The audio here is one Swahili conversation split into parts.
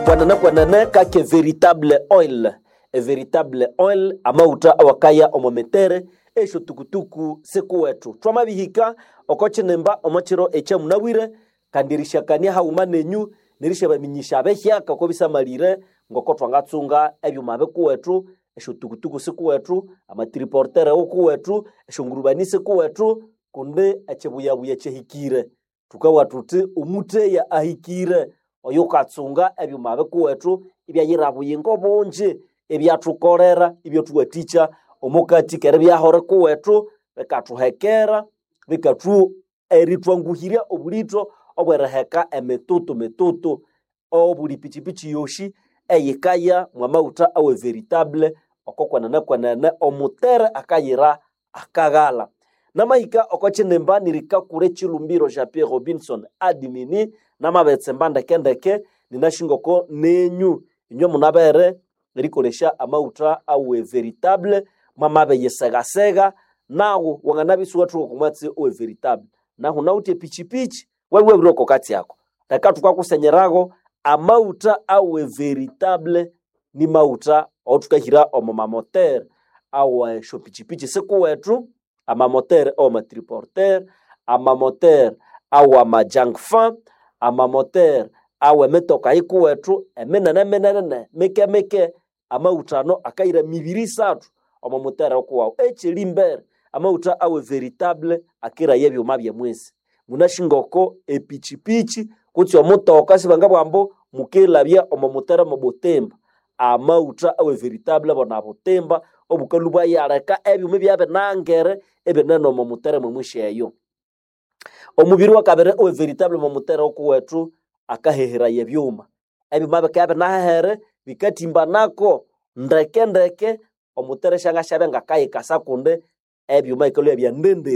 kwanana kake veritable oil. E veritable oil amauta awakaya omometere esho tukutuku siku wetu twamabihika okochenemba omachiro echa munawire kandirisha kania haumanenyu nirisha baminyisha behyaka ko bisamalire ngoko twangatsunga ebyuma bekuwetu esho tukutuku siku wetu amatriportere okuwetu esho ngurubanise kuwetu kunde echebuyabuye chehikire tukawatuti umute ya ahikire oyukatsunga ebyuma bekuwetu ibyayirabuye ngobonje ebyatukorera ibyo tuwaticha omukati kere byahore kuwetu bekatuhekera bikatu eritwanguhiria obulito obwereheka emitutu obuli pichipichi yoshi eyikaya mwamauta awe veritable okokwanana omutere akayira akagala namahika okochenemba nirika kure chilumbiro ja Pierre Robinson adimini namabetsemba ndekendeke ninashingoko nenyu inyo munabere rikoresha amauta awe veritable mamabe yesegasega nawo wanganabisu kumwatse owe veritable naho nautie pichipichi wewe biroko kati yako takatu kwa kusenyerago amauta awe veritable ni mauta otukahira omama moteur awe shopichipichi siku wetu ama moteur o matriporter ama moteur awa majangfa ama moteur awe metoka iku wetu emenene meke amautano akaira mibiri satu oma motera okuwa echilimber amauta awe veritable akira yebyo mabye mwezi munashingoko epichipichi kuti omutoka sibangabwambo mukelabya oma motera mobotemba amauta awe veritable bona botemba obukalubwa yareka ebyo mebyabe nangere ebenano oma motera mwisheyo omubiri wakabere awe veritable mo motera okuwetu akahehera yebyuma ebyo mabe kabe nahere bikatimba nako ndeke omutere shanga shabe ngakayika sakunde ebyuma ikolo ebya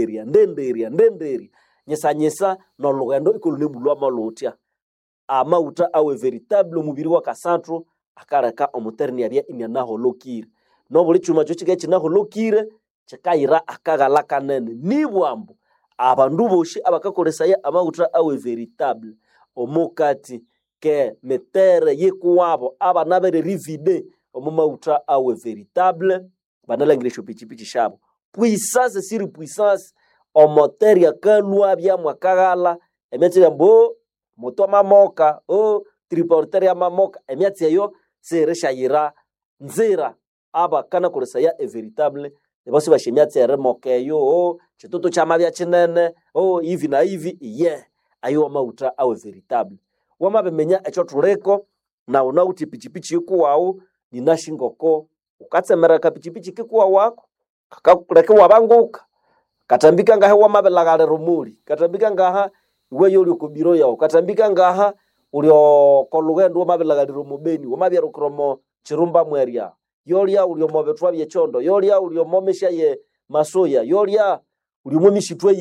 ndenderia nyesa no lugendo ikolo nebulwa malotia amauta awe veritable omubiri wakasatro akareka omutere ni abya imyana holokire no buli chuma cyo kige kina holokire chikayira akagala kanene nibwambo abandu boshi abakakolesa ya amauta awe veritable omukati ke metere yekuwabo abanabere rivide omumauta awe veritable banalangirisho pichipichi shabo puissance sur puissance o moteur ya kalwa bya mwakagala emetya mbo moto mamoka o triporter ya mamoka emetya yo seresha yira nzira aba kana kolesa ya veritable bose bashimyatya remoke yo chitoto chamabya chinene hivi na hivi ayo mauta awe veritable wamabemenya echo tureko na unauti pichipichi kuwao ninashingoko ukatsemera kapichipichi kikuwa wako kakureke wabanguka katambika ngahe wamabelagale rumuri katambika ngaha iwe yoli kubiro yao katambika ngaha ulio kolugendo wamabelagale rumubeni wamabya rukromo chirumba mweria yolia ulio mobetwa byechondo yolia ulio momesha ye masoya yolia ulio momishitwe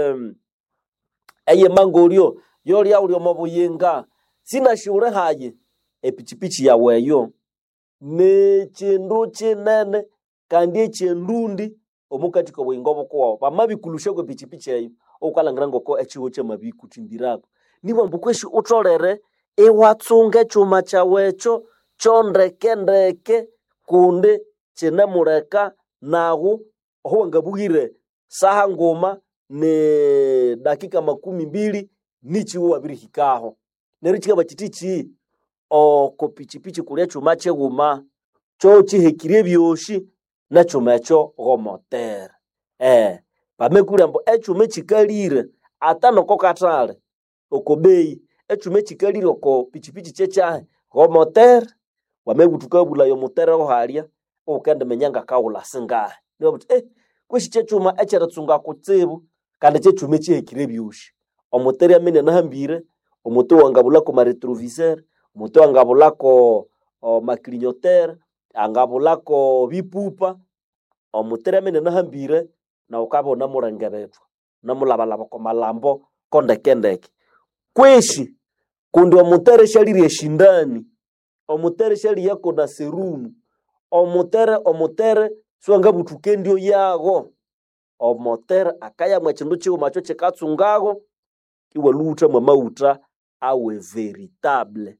ye mangolio yolia ulio mobuyenga sina shure haye epichipichi ya weyo ne chindu chinene kandi chindundi omukati ko bwingobo kwa bamabikulushe ko pichipichi ayo okalangira ngoko echiwo che mabiku timbirako nibo mbukweshi utolere ewatsunge chuma chawecho chondeke kunde chenemureka nago ohongabugire saha ngoma ne dakika 12 nichiwo wabirihikaho nerichika bachitichi ko pichipichi kulia chuma cheguma cho chihekire byoshi na chuma cho gomoter bamekura mbo echume chikalire atano kokatale okobei echume chikalire ko pichipichi checha gomoter wamegutuka bula yo motere ohalia okende menyanga kaula singa nibo kwishi chechuma echeratsunga kutsebu kandi chechume chihekire byoshi omotere amene nahambire omoto wangabula ko retroviseur omoto wangabula ko maclignoteur angabulako bipupa omotere amene nahambire na ukabona murengeretwa na mulabalaba ko malambo kondekendeke kwishi kundi omotere shalire shindani omotere shali yako na serumu omotere swanga butukendio yago omotere akaya mwechindu chiwo macho chekatsungago iwe luta mwa mauta awe veritable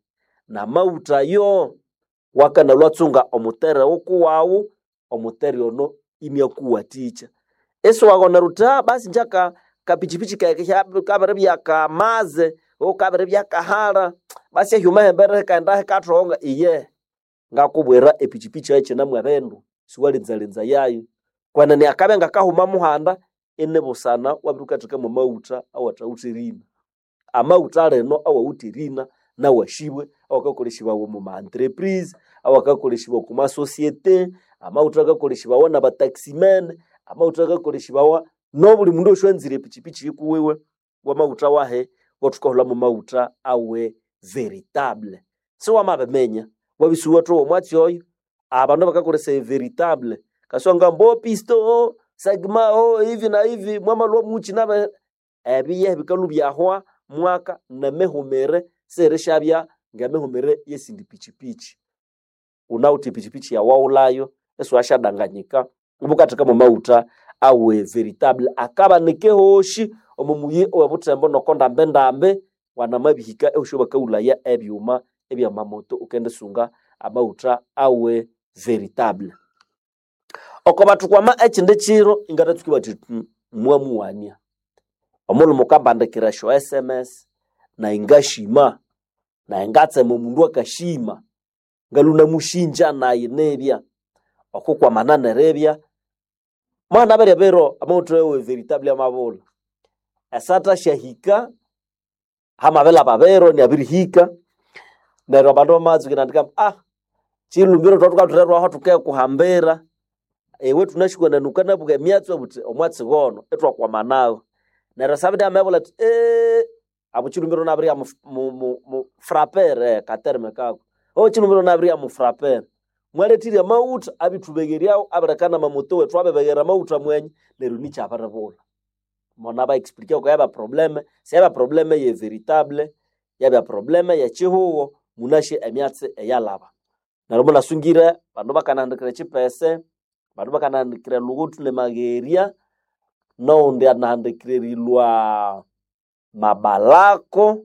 na mauta yo wakana lwatsunga omutere okuwawu omutere ono imyakuwaticha eso wagona ruta basi njaka kapichipichi kabere byaka maze o kabere byaka hara basi hyuma hembere kaenda katronga iye ngakubwera epichipichi eche namwe abendu siwalinzalinza yayo kwana ni akabe ngakahuma muhanda enebusana wabirukatika mu mauta awatautirina amauta reno awautirina na washibwe awakakoleshiwa mu entreprise awakakoleshiwa ku societe amauta akakoleshiwa wana ba taximen amauta akakoleshiwa no buli mundu oshwanzire pichipichi ikuwewe wa mauta wahe watukola mu mauta awe veritable so wamabemenya wabisuwa to omwati oyo abandu bakakolesa veritable kasonga mbo pisto sagma hivi na hivi mwama lwo muchi nabe ebiye bikalubyaho mwaka na mehomere sereshabya ngamehomere yesindi pichipichi unauti pichipichi ya waulayo eso ashadanganyika ubukatika mu mauta awe veritable akaba nekehoshi omumuye obutembo nokonda mbendambe wana mabihika ehushoba kaulaya ebyuma ebya mamoto ukende sunga amauta awe veritable okobatu kwama ekinde chiro ingata tukibati mwamuwania omulu mukabandikira sho SMS na ingashima na ingatse mu mundu akashima ngaluna mushinja naye nebya okukwa manane rebya mwana bere bero amauta awe veritable amabola asata shahika hamabela babero ni abirihika na robando mazu kinandika chilumbiro twatukaturerwa aho tuke kuhambera ewe tunashikwana nukana buga myatso buti omwatsi gono etwa kwa manawo na rasabida amebola abuchilumbiro nabria mu frapper katerme kako chilumbiro nabria mu frapper mwaletiri mauta abitubegeriao abarakana mamoto wetu abebegera mauta mwenye nerunicha abarabola mona ba expliquer ko yaba problème ye veritable yaba problème ya chihuo munashe emyatse eyalaba narumo nasungira bandu bakanandikira chipese bandu bakanandikira lugutu le mageria no ndi anandikirilwa mabalako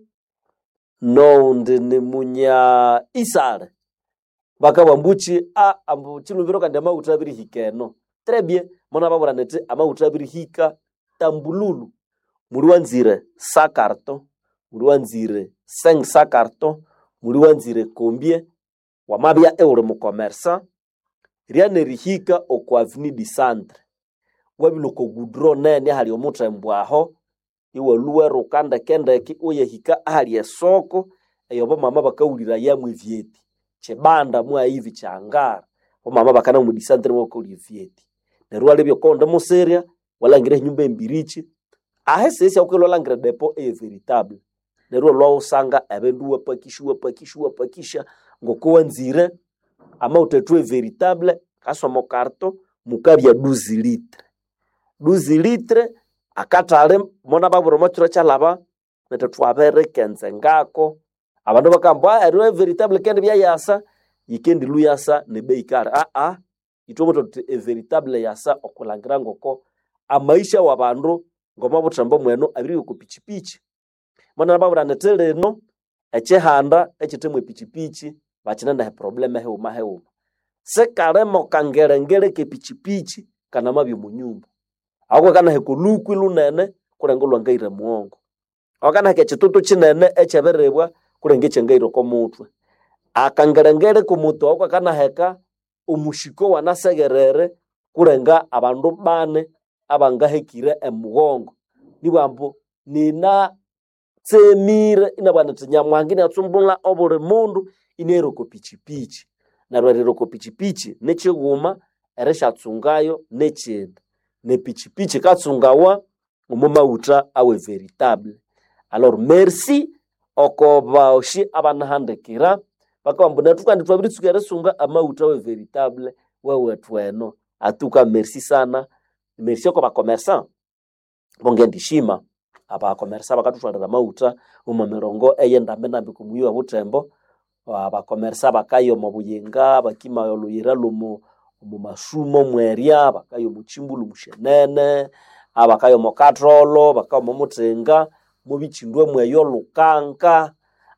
no ndi ni munya isare bakabambuchi ambuchilumbiro kandi amauta biri hikeno très bien mona babura nete amauta biri hika tambululu muri wanzire sakarto muri wanzire 5 sakarto muri wanzire combien wamabya euro mu commerce riane rihika okwa avenue du centre wabiloko gudrone ne hali omutembwaho iwe luwe rukanda kendeki oye hika hali esoko eyobo mama bakawulira yamwe vieti chebanda mwa hivi changara o mama bakana mu disantre mo ko vieti nerwale byo konda mo seria wala ngire nyumba embirichi ahesese okelo langre depo veritable nerwo lwa usanga abendu pakisha ngoko wanzire ama utetwe veritable kasomo karto mukabya 12 litre akatale mona baburo motro chalaba netetwabere kenze ngako abandu bakamba erwe veritable kendi bya yasa yikendi luyasa ne beikara itomoto veritable yasa okulangira ngoko amaisha wabandu ngoma butambo mweno abiri ku pichipichi mona babura neteleno echehanda echitemwe pichipichi bachina na problema heuma sekaremo kangerengere ke pichipichi kana mabyo munyumba akwa kana hekulukwi lunene kurengolwa ngaire muongo akana ke chitutu chinene echeberebwa kurenge chengairo ko mutwe akangerengere ku mutu akwa kana heka umushiko wanasegerere kurenga abandu bane abangahekire emugongo nibambo nina tsemire inabana tinyamwangine atsumbula obure mundu inero ko pichipichi na rero ko pichipichi nechiguma eresha tsungayo nechenda ne pichipichi katsungawa umumauta awe veritable. Alors merci okoba oshi abanahandekira bakambuna tukandi twabiritsukere sunga amauta awe veritable wewe tweno atuka merci sana merci ko ba commerçant bongendishima aba commerçant bakatutwalira mauta umamirongo eyenda mbenambi kumuyiwa butembo aba commerçant bakayo mu buyinga bakima yoluyira lumo mu mashumo mweria bakayo mu chimbulu mushenene abakayo mu katrolo bakayo mu mutenga mu bichindwe mweyo lukanka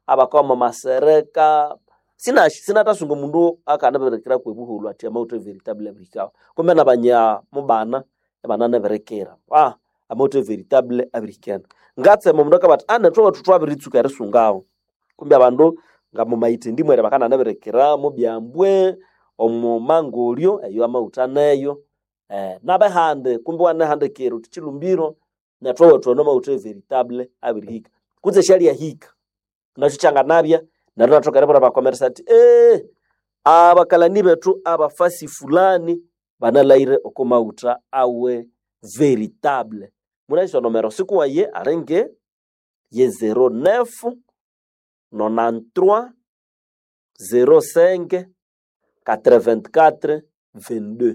abakoma masereka sina tasungo mundu akanaberekera kwebuhulu ati amauta veritable abirikao kumbe nabanya mubana abanana berekera amauta veritable abirikana ngatse mu mundu kabati anatwa tutwa abiritsuka risungao kumbe abandu ngamo maite ndimwere bakana naberekera mu byambwe omu mangolyo eyo amauta nayo nabehande kumbe wana hande kero tichilumbiro natwa no mauta veritable abirika kuze shali ya hika nachuchanga nabya naro natoka rebo bakomersa ati abakalani betu abafasi fulani banalaire okomauta awe veritable munaisho numero sikuwa ye arenge ye 09 93 05 84 22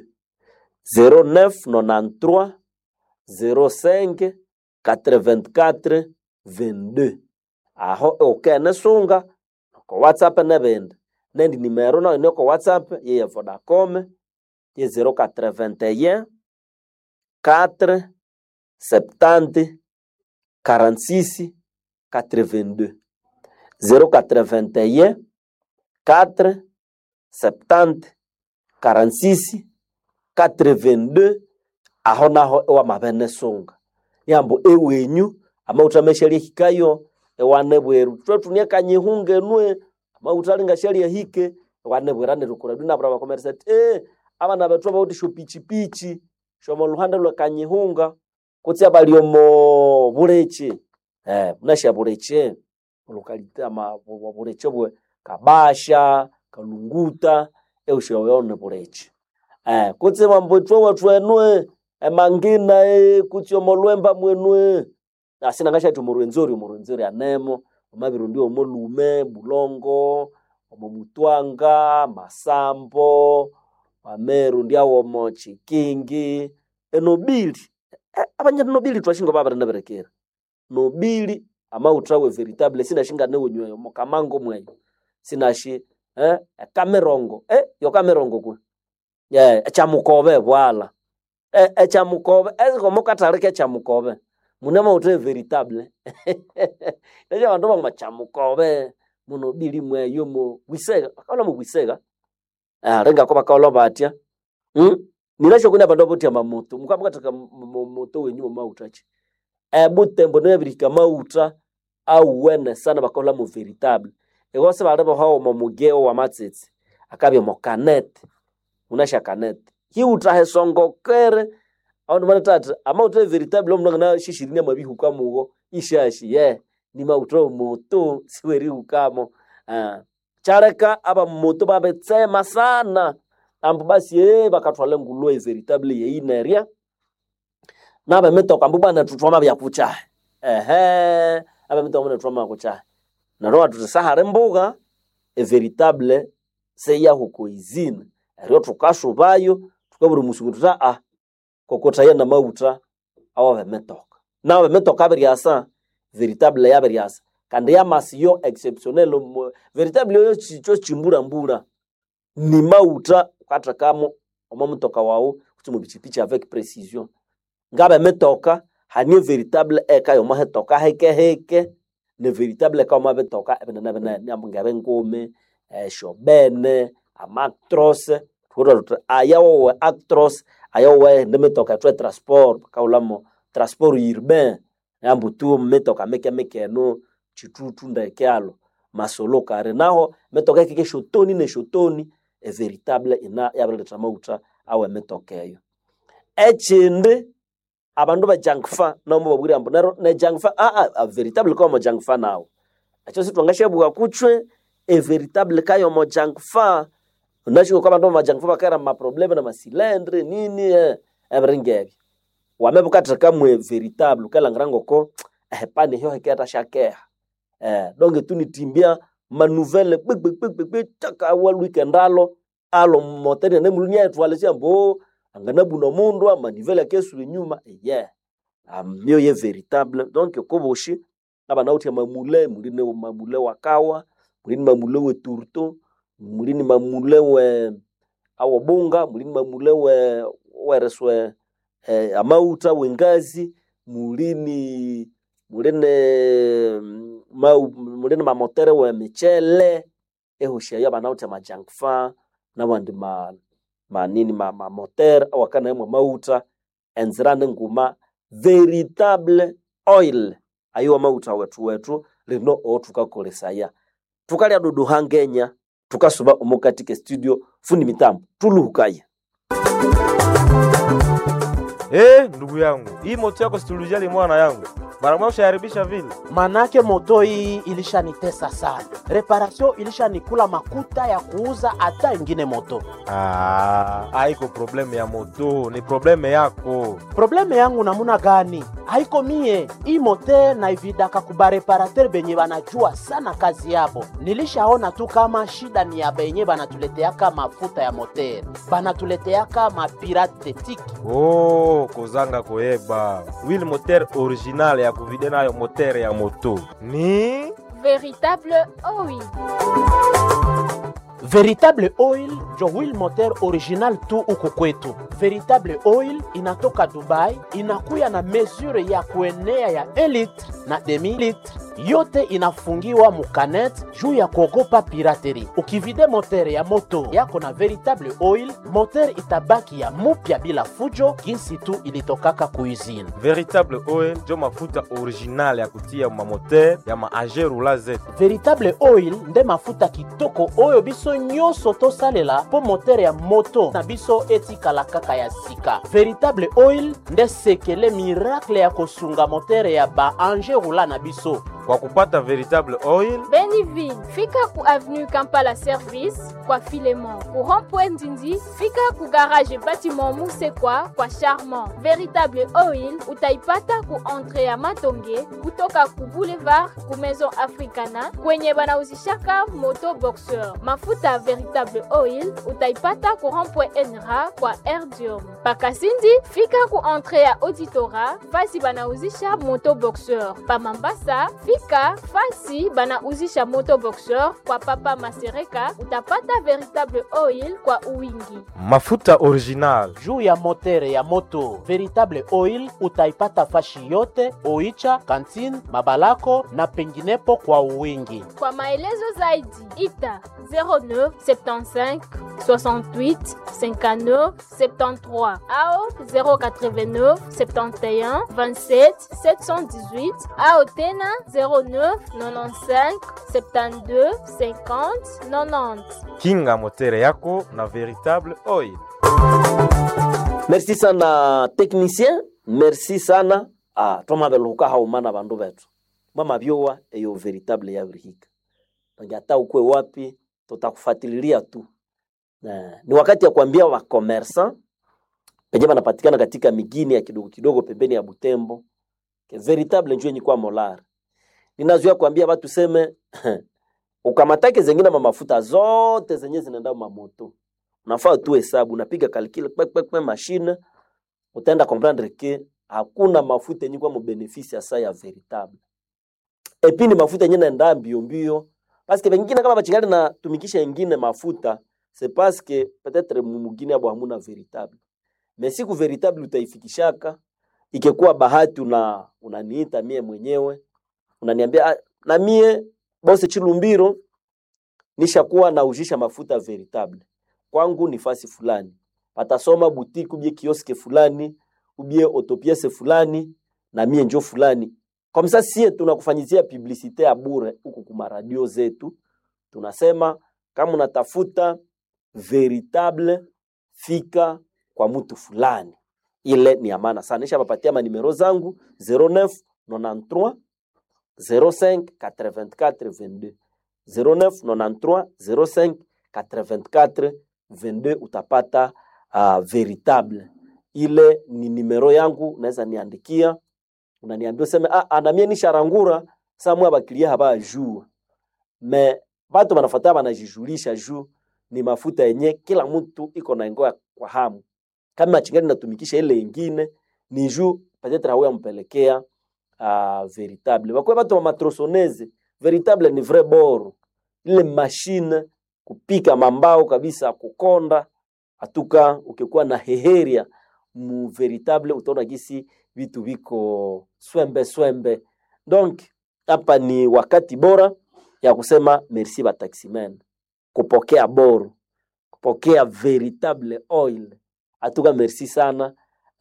09 93 05 84 22 aho okene sunga ko WhatsApp nebende nendi numero no ne ko WhatsApp ye Vodacom ye 081 4 70 46 82 081 4 70 46 82 aho naho wa mabene sunga yambo ewenyu amauta meshali hikayo ewane bweru tutunia kanyihunge nwe amauta linga shali ya hike ewane bwerane rukura duna brava komersa abana betwa bauti shopichi shomo luhanda lwa kanyihunga kutsi abaliomo bureche munasha bureche lokalite ama bureche bwe kabasha kalunguta eusho yone bureche kutsi mambotwa watu enwe emangina kutsi omolwemba mwenwe asina ngasha tumurwenzori anemo omabiro ndio omolume bulongo omomutwanga masambo ameru ndiawo mochi kingi enobili abanya nobili twashingo baba naberekera nobili amauta we veritable sina shinga ne wonyo mokamango mwenyo sina shi kamerongo yo kamerongo ku echamukobe bwala echamukobe ezikomokatareke echamukobe munema utre veritable ejo bantu bamachamukobe munobili mweyo mu wisega akala mu wisega renga ko bakalo batya ninasho kuna bantu botia mamoto mukambuka taka moto wenyu mautachi butembo no yabirika mauta au wene sana bakola mu veritable egose barebo hawo mugeo wa matsetse akabye mo canet unasha canet hi utahe songokere abantu banatata amauta veritable omno na shishirine mabihu kamugo ishashi ni mauta moto siweri ukamo chareka aba moto babetsema sana ambu basi bakatwala ngulo veritable ye ineria naba metoka ambu bana tutwama bya kucha aba metoka mwana tutwama kucha na roa tutasahare mbuga veritable seya huko izina ero tukasho bayo tukaburu musuguta kokota yana mauta awa metoka na metoka beriasa veritable ya beriasa kandi ya masiyo exceptionnel veritable yo chicho chimbura ni mauta katakamo omomutoka wao kutumu bichipichi avec précision ngabe metoka hani veritable eka yo mahetoka heke ne veritable ka mabetoka ebena nyambungabe ngome shobene amatros tudo ayawo actros ayawo nemetoka twa transport kaulamo transport urbain yambu tu metoka meke no chitutu ndaekyalo masolo kare naho metoka kike shotoni veritable ina yabaleta mauta awe metokeyo echinde abandu ba jankfa nombo babwira ambo naro na jankfa veritable ko mo jankfa nawo acho sitwangashebuka kuchwe veritable kayo mo jankfa unashiko kwa abandu ma jankfa bakara ma problème na masilendre nini ebringebi wamebukatra kamwe veritable kala ngrango ko pane hiyo heketa shakea donge tunitimbia manouvelle taka wa weekend alo motene ne mulunya etwale chambo angana buno mundu amanivelle kesu nyuma mio ye veritable donc koboshi aba nauti mamule muline mamule wakawa muline mamule we turto muline mamule we awobunga muline mamule we reswe amauta wengazi muline mulini mamotere wa michele ehusha ya banauta majankfa na wandi manini motere awakana yamwe mauta enzirane nguma veritable oil ayo mauta wetu lino otukakolesaya tukalya dudu hangenya tukasuba omukatike studio fundi mitambo tuluhukaya. Ndugu yangu, hii moto yako situlujali mwana yangu. Mara moja ushaharibisha vile. Manake moto hii ilishanitesa sana. Reparation ilishanikula makuta ya kuuza hata ingine moto. Haiko probleme ya moto, ni probleme yako. Probleme yangu namuna gani? Haiko mie. Hii mote na ividaka kubareparateur benye banajua sana kazi yabo. Nilishaona tu kama shida ni ya benye banatuleteaka mafuta ya moteur. Banatuleteaka mapirate tiki. Kozanga koyeba. Wheel moteur original ya kuvide nayo moteur ya moto ni Véritable Oil. Véritable Oil jo wheel moteur original tu uko kwetu. Véritable Oil inatoka Dubai, inakuya na mesure ya kuenea ya 1 litre na demi litre. Yote inafungiwa mukanet juu ya kuogopa pirateri. Ukivide moteur ya moto yako na Véritable Oil, moteur itabaki ya mupya bila fujo jinsi tu ilitokaka kuizini. Véritable Oil jo mafuta original ya kutia mamoteur ya maajeru la zetu. Véritable Oil nde mafuta kitoko oyo biso nyonso tosalela po moteur ya moto na biso etikala kaka ya sika. Véritable Oil nde sekele miracle ya kosunga moteur ya ba anjeru la na biso. Kwa kupata Véritable Oil, Beniville, fika ku avenue Kampala Service, kwa Filemon. Ku rond-point Ndindi, fika ku garage bâtiment Musekwa, kwa Charmant. Véritable Oil, utaipata ku entrée ya Matonge, kutoka ku boulevard, ku Maison Africana, kwenye banauzishaka moto boxeur. Mafuta Véritable Oil, utaipata ku rond-point Enra, kwa Erdium. Pakasindi, fika ku entrée ya Auditora, fasi banauzisha moto boxeur. Pa Mambasa, fika fasi banauzisha moto boxeur kwa Papa Masereka, utapata Véritable Oil kwa uwingi. mafuta original Juu ya moteur ya moto Véritable Oil utaipata fashi yote, Oicha, Kantine, Mabalako na penginepo kwa uwingi. Kwa maelezo zaidi ita 09 75 68 59 73 au 089 71 27 718 au tena 09 95 72 50 90. kinga motere yako na Véritable Oil. Merci sana technicien, merci sana toma beluka haumana bandu betu mama byowa eyo Véritable ya Brihika ngata ukwe wapi tutakufuatilia tu. Ni wakati ya kuambia wa commerçant penye banapatikana katika migini ya kidogo kidogo pembeni ya Butembo ke Véritable njoo nyikwa molar. Ninazoea kuambia watu seme ukamatake zingine mafuta zote zenye zinaenda mamoto. Unafaa tu hesabu, unapiga calcul kwa machine, utaenda comprendre que hakuna mafuta yenye kwa mbenefice ya ya Véritable. Epi ni mafuta yenye naenda mbio parce que wengine kama bachingana na tumikisha nyingine mafuta c'est parce que peut-être mwingine abo hamuna Véritable. Mais siku Véritable utaifikishaka ikekuwa bahati unaniita mie mwenyewe unaniambia na mie boss Chilumbiro nishakuwa naujisha mafuta Véritable kwangu ni fasi fulani, patasoma boutique ubie kioske fulani ubie autopiece fulani na mie njo fulani. Kwa msa sie tunakufanyizia publicite ya bure huku kuma radio zetu. Tunasema kama unatafuta Véritable fika kwa mtu fulani, ile ni amana sana. Nisha papatia manimero zangu 09 93 05 84 22 09 93 05 84 22 utapata Véritable. Ile ni nimero yangu, unaweza niandikia, unaniambia useme na mie nisharangura samwa bakilia haba juu. Me watu wanafuata wanajijulisha juu ni mafuta yenye kila mtu iko na ngoa kwa hamu. Kama chingani natumikisha ile nyingine ni juu peut-être hawe ampelekea Véritable. Bakwe watu wa matrosoneze, Véritable ni vrai boro. Ile machine kupika mambao kabisa kukonda atuka ukikuwa na heheria mu Véritable utaona gisi vitu viko swembe. Donc hapa ni wakati bora ya kusema merci ba taximen, kupokea boro, kupokea veritable oil. Atuka merci sana.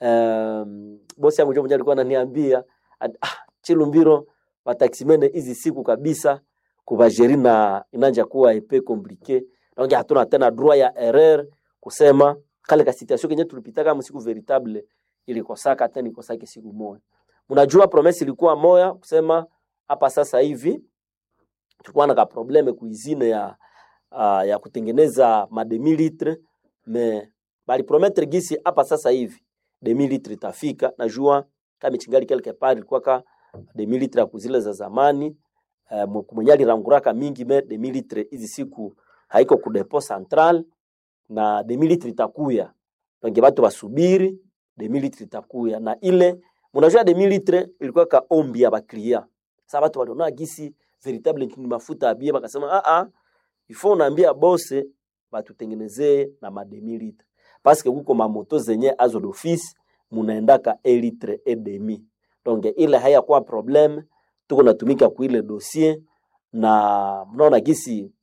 Bosi yangu mmoja alikuwa ananiambia Chilumbiro ba taximen hizi siku kabisa kubajeri na inanja kuwa epe compliqué. Donc hatuna tena droit ya erreur kusema kale ka situation kenye tulipita kama siku veritable ilikosaka tena ikosake siku moja. Unajua promesse ilikuwa moya kusema hapa sasa hivi tulikuwa na probleme kuizine ya kutengeneza ma 2000 litre, mais bali promettre gisi hapa sasa hivi 2000 litre itafika. Najua kama chingali quelque part ilikuwa ka 2000 litre ya kuzile za zamani, mwenyali ranguraka mingi, me 2000 litre hizi siku haiko ku depot central na 2000 litre itakuya. Donc watu basubiri 2000 litre itakuya, na ile mnajua 2000 litre ilikuwa ka ombi ya baklia. Sasa watu waliona gisi veritable ni mafuta abie, bakasema il faut naambia boss batutengenezee na ma 2000 litre, parce que kuko mamoto zenye azo d'office munaendaka 1 litre et demi. Donc ile haya kwa problem, tuko natumika ku ile dossier, na mnaona gisi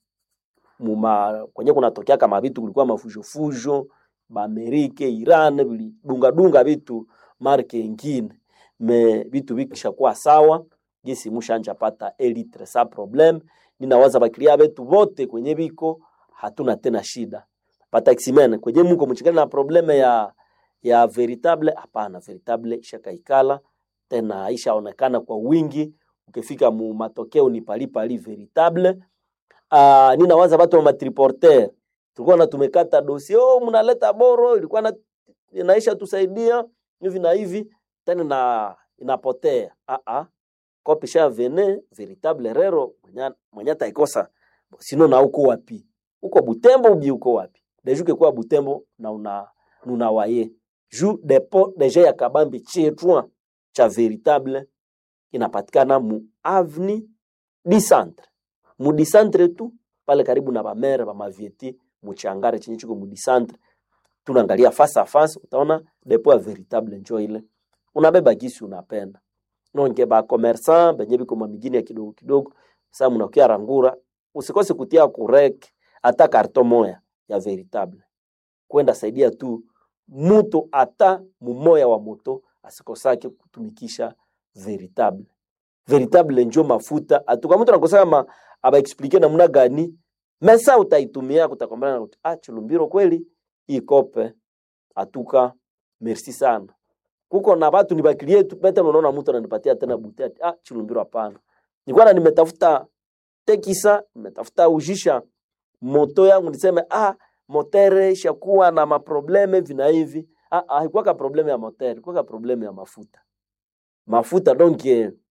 kwenye kunatokea kama vitu kulikuwa mafujo ba Amerika, Iran dunga vitu marke nyingine, me vitu vikishakuwa sawa gisi mushanja pata 1 litre sa problem. Ninawaza bakilia betu bote kwenye biko hatuna tena shida. Pataximen kwenye mko mchikana na probleme ya veritable, hapana, veritable ishakaikala tena ishaonekana kwa wingi. Ukifika mu matokeo ni pali veritable. Ninawaza watu wa matriporter tulikuwa na tumekata dossier, mnaleta boro ilikuwa inaisha tusaidia hivi na hivi, tena inapotea. Kopisha vene veritable rero mwenye taikosa. Sino na uko wapi? Uko Butembo ubi uko wapi? Dejuke kwa Butembo na unawaye. Ju depot deja ya Kabambi chetua cha veritable inapatikana mu avenue du centre. Mu du centre tu pale karibu na bamere ba mavieti muchangare chenye chiko mu du centre. Tunaangalia face à face, utaona depot ya veritable njoo ile. Unabeba gisi unapenda. Nonge ba commerçant benye biko mamigini ya kidogo sasa mnakia rangura, usikose kutia kurek hata karton moya ya veritable, kwenda saidia tu mtu hata mumoya wa moto asikosake kutumikisha veritable. Veritable njoo mafuta atuka mtu anakosema aba explique namna gani mesa utaitumia kutakombana na Chilumbiro kweli ikope atuka. Merci sana. Kuko na watu ni bakilie tu pete, unaona mtu ananipatia tena buti Chilumbiro hapana. Nilikuwa nimetafuta tekisa, nimetafuta ujisha moto yangu niseme motere ishakuwa na maprobleme vina hivi. Haikuwa ka probleme ya motere, ilikuwa ka probleme ya mafuta. Donc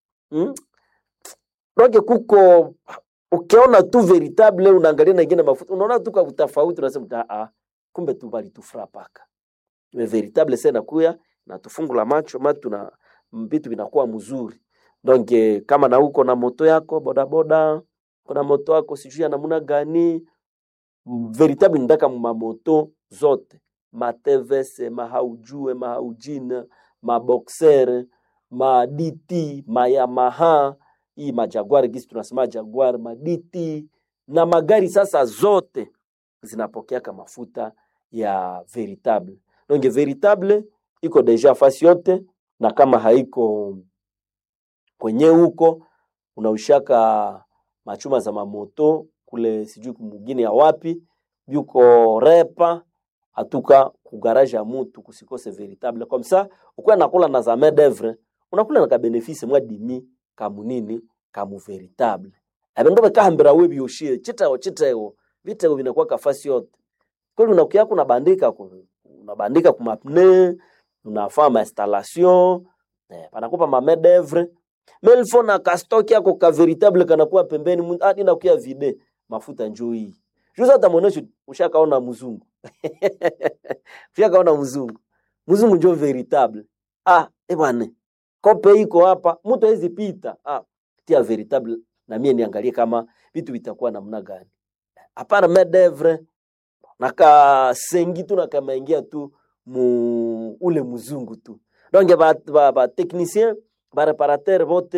kuko ukiona tu veritable unaangalia na ingine mafuta, unaona tu kwa utafauti, unasema kumbe tu bali tu frapaka. Veritable sana kuya na tufungula macho na vitu vinakuwa mzuri. Donc kama na huko na moto yako bodaboda, kuna moto yako sijui namna gani, veritable ndaka mamoto zote, ma TVS, ma haujue, ma haujina, ma boxer, ma DT, ma Yamaha, hii ma Jaguar gisi tunasema Jaguar, ma DT na magari sasa zote zinapokea kama mafuta ya veritable. Donc veritable iko deja fasi yote, na kama haiko kwenye huko unaushaka machuma za mamoto kule sijui kumugini ya wapi yuko repa atuka ku garage ya mtu kusikose veritable. Comme ça ukwa nakula na za main d'œuvre unakula na ka bénéfice mwa dimi kamunini kamu veritable. Abendo kahambira we bioshie chitao vitao vinakuwa kafasi yote. Kweli unakuya kuna unabandika ku mapne, unafanya installation, panakupa ma main d'œuvre. Mais il faut na kastoki yako ka veritable kanakuwa pembeni hadi na kuya vide mafuta njoo hii. Juza hata mwonesho ushakaona mzungu. Ushakaona mzungu. Mzungu njoo veritable. Bwana. Kope iko hapa, mtu hawezi pita. Tia veritable na mimi niangalie kama vitu vitakuwa namna gani. Hapana main d'œuvre na ka sengi tu na kama ingia tu ule mzungu tu. Donc ba technicien ba réparateur vote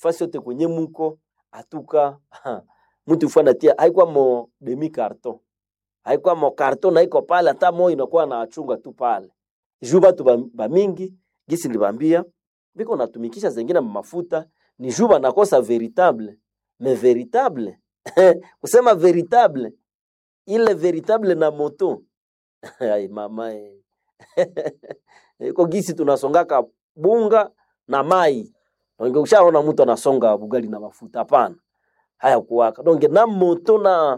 fasi yote kwenye muko atuka mtu fana tia haikuwa mo demi carton, haikuwa mo carton na iko pale, hata mo inakuwa na achunga tu pale juba tu ba mingi gisi nilibambia biko natumikisha zingine mafuta ni juba nakosa veritable mais veritable kusema veritable ile veritable na moto ai mama iko gisi tunasongaka bunga na mai. Ndio ukishaona mtu anasonga bugali na mafuta hapana. Haya kuwaka. Donc na moto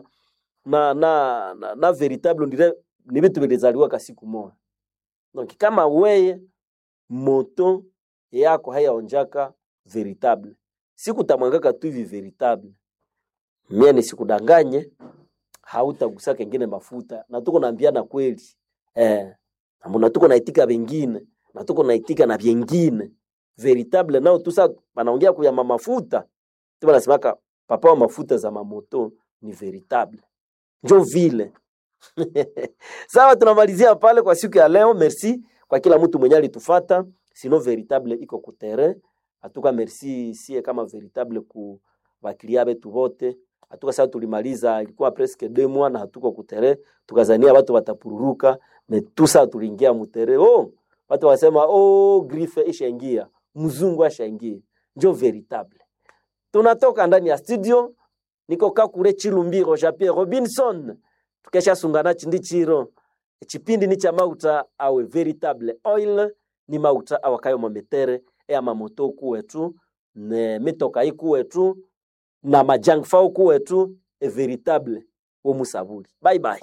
na veritable ndire ni vitu vilizaliwa kwa siku moja. Donc kama wewe moto yako hayaonjaka veritable, siku tamwangaka tu hivi veritable, mimi nisikudanganye, hautagusa kengine mafuta. Na tuko naambiana kweli. Mbona tuko naitika wengine, na tuko naitika na vingine. Veritable nao tu sasa wanaongea kuya mafuta. Tu wanasemaka papa wa mafuta za mamoto ni veritable. Njo vile. Sawa, tunamalizia pale kwa siku ya leo. Merci kwa kila mtu mwenye alitufuata. Sino veritable iko ku terrain. Atuka merci sie kama veritable ku bakilia betu bote. Atuka sasa tulimaliza ilikuwa presque 2 mois na hatuko ku terrain. Tukazania watu watapururuka, mais tout ça tuliingia mu terrain. Watu wasema griffe ishaingia, mzungu ashaingia. Njo veritable. Tunatoka ndani ya studio, niko kakure Chilumbiro Jean-Pierre Robinson. Tukesha sungana chindi chiro. Chipindi ni cha mauta awe veritable oil, ni mauta awakayo mametere ya mamoto kuwetu, ne mitoka ikuwetu, na majangfa kuwetu, veritable wo musabuli. Bye bye.